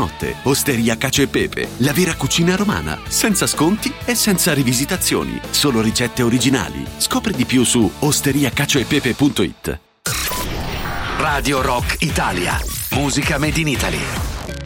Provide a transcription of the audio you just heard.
notte. Osteria Cacio e Pepe, la vera cucina romana, senza sconti e senza rivisitazioni, solo ricette originali. Scopri di più su osteriacacioepepe.it. Radio Rock Italia, musica made in Italy.